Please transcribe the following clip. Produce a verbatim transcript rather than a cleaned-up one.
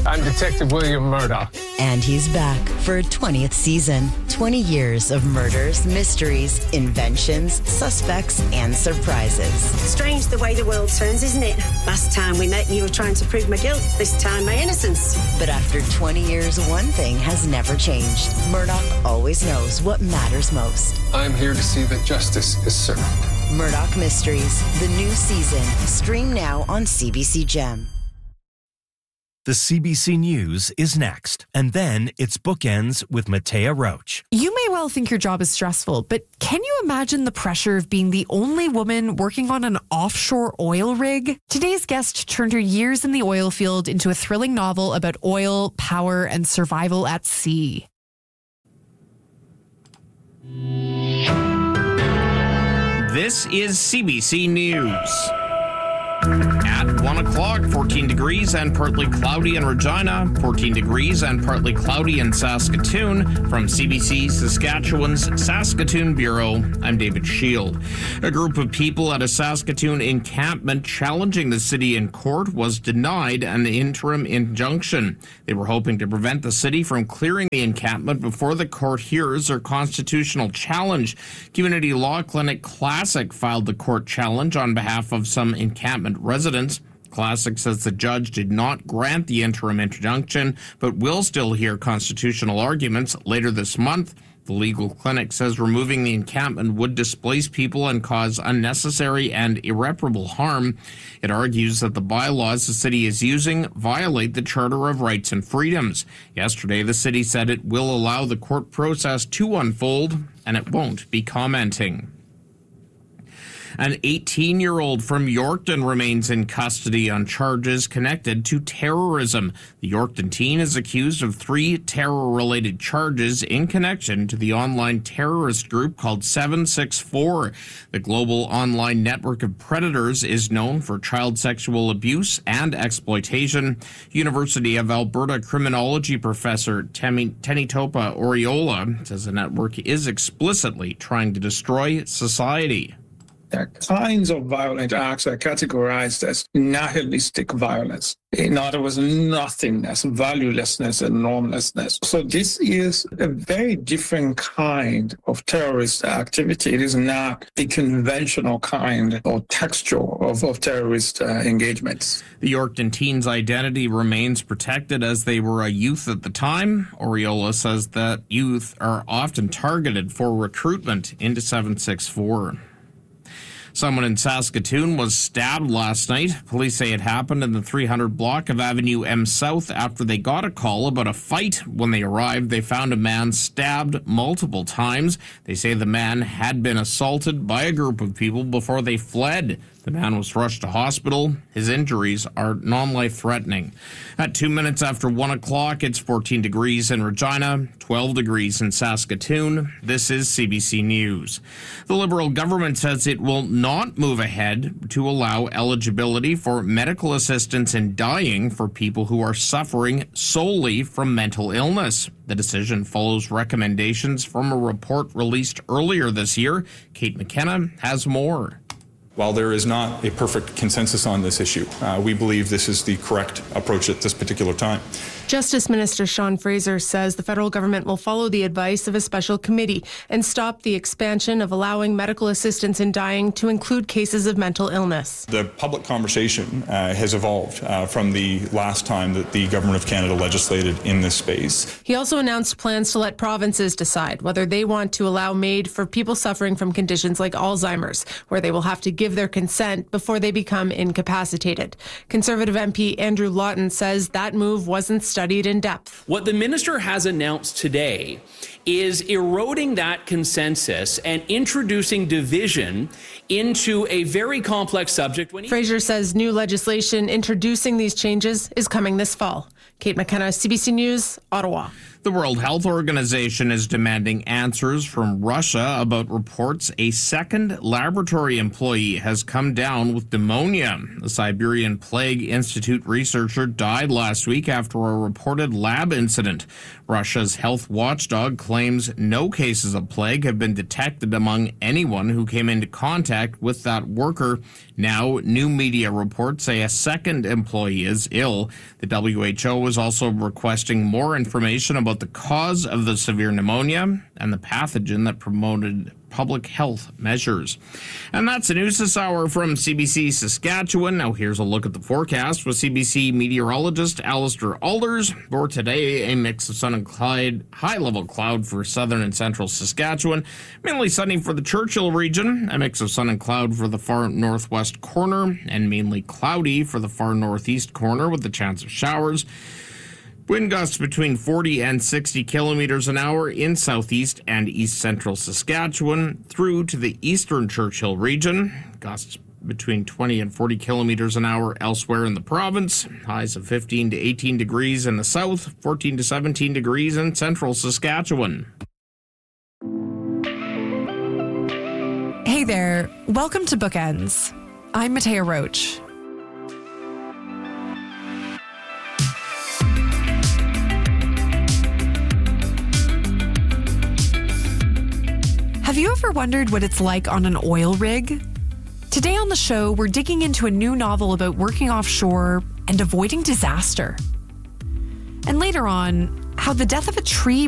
I'm Detective William Murdoch. And he's back for a twentieth season. twenty years of murders, mysteries, inventions, suspects, and surprises. Strange the way the world turns, isn't it? Last time we met, you were trying to prove my guilt. This time, my innocence. But after twenty years, one thing has never changed. Murdoch always knows what matters most. I'm here to see that justice is served. Murdoch Mysteries, the new season. Stream now on C B C Gem. The C B C News is next, and then it's Bookends with Matea Roach. You may well think your job is stressful, but can you imagine the pressure of being the only woman working on an offshore oil rig? Today's guest turned her years in the oil field into a thrilling novel about oil, power, and survival at sea. This is C B C News. At one o'clock, fourteen degrees and partly cloudy in Regina, fourteen degrees and partly cloudy in Saskatoon. From C B C Saskatchewan's Saskatoon Bureau, I'm David Shield. A group of people at a Saskatoon encampment challenging the city in court was denied an interim injunction. They were hoping to prevent the city from clearing the encampment before the court hears their constitutional challenge. Community Law Clinic Classic filed the court challenge on behalf of some encampment residents. Classic says the judge did not grant the interim injunction, but will still hear constitutional arguments later this month. The legal clinic says removing the encampment would displace people and cause unnecessary and irreparable harm. It argues that the bylaws the city is using violate the Charter of Rights and Freedoms. Yesterday, the city said it will allow the court process to unfold, and it won't be commenting. An eighteen-year-old from Yorkton remains in custody on charges connected to terrorism. The Yorkton teen is accused of three terror-related charges in connection to the online terrorist group called seven six four. The global online network of predators is known for child sexual abuse and exploitation. University of Alberta criminology professor Tenitopa Oriola says the network is explicitly trying to destroy society. There are kinds of violent acts are categorized as nihilistic violence. In other words, nothingness, valuelessness, and normlessness. So this is a very different kind of terrorist activity. It is not the conventional kind or texture of, of terrorist uh, engagements. The Yorkton teens' identity remains protected as they were a youth at the time. Oriola says that youth are often targeted for recruitment into seven six four. Someone in Saskatoon was stabbed last night. Police say it happened in the three hundred block of Avenue M South after they got a call about a fight. When they arrived, they found a man stabbed multiple times. They say the man had been assaulted by a group of people before they fled. The man was rushed to hospital. His injuries are non-life-threatening. At two minutes after one o'clock, it's fourteen degrees in Regina, twelve degrees in Saskatoon. This is C B C News. The Liberal government says it will not move ahead to allow eligibility for medical assistance in dying for people who are suffering solely from mental illness. The decision follows recommendations from a report released earlier this year. Kate McKenna has more. While there is not a perfect consensus on this issue, uh, we believe this is the correct approach at this particular time. Justice Minister Sean Fraser says the federal government will follow the advice of a special committee and stop the expansion of allowing medical assistance in dying to include cases of mental illness. The public conversation uh, has evolved uh, from the last time that the Government of Canada legislated in this space. He also announced plans to let provinces decide whether they want to allow MAID for people suffering from conditions like Alzheimer's, where they will have to give their consent before they become incapacitated. Conservative M P Andrew Lawton says that move wasn't studied in depth. What the minister has announced today is eroding that consensus and introducing division into a very complex subject. When he- Fraser says new legislation introducing these changes is coming this fall. Kate McKenna, C B C News, Ottawa. The World Health Organization is demanding answers from Russia about reports a second laboratory employee has come down with pneumonia. The Siberian Plague Institute researcher died last week after a reported lab incident. Russia's health watchdog claims no cases of plague have been detected among anyone who came into contact with that worker. Now, new media reports say a second employee is ill. The W H O is also requesting more information about the cause of the severe pneumonia and the pathogen that promoted public health measures. And that's the news this hour from C B C Saskatchewan. Now here's a look at the forecast with C B C meteorologist Alistair Alders. For today, a mix of sun and cloud, high-level cloud for southern and central Saskatchewan, mainly sunny for the Churchill region, a mix of sun and cloud for the far northwest corner, and mainly cloudy for the far northeast corner with the chance of showers. Wind gusts between forty and sixty kilometers an hour in southeast and east central Saskatchewan through to the eastern Churchill region. Gusts between twenty and forty kilometers an hour elsewhere in the province. Highs of fifteen to eighteen degrees in the south, fourteen to seventeen degrees in central Saskatchewan. Hey there. Welcome to Bookends. I'm Matea Roach. Have you ever wondered what it's like on an oil rig? Today on the show, we're digging into a new novel about working offshore and avoiding disaster. And later on, how the death of a tree